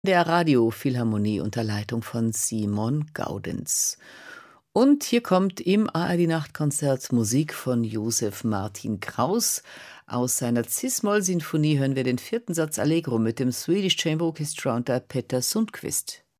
Der Radiophilharmonie unter Leitung von Simon Gaudenz. Und hier kommt im ARD-Nachtkonzert Musik von Josef Martin Kraus. Aus seiner Cis-Moll-Sinfonie hören wir den vierten Satz Allegro mit dem Swedish Chamber Orchestra unter Peter Sundqvist.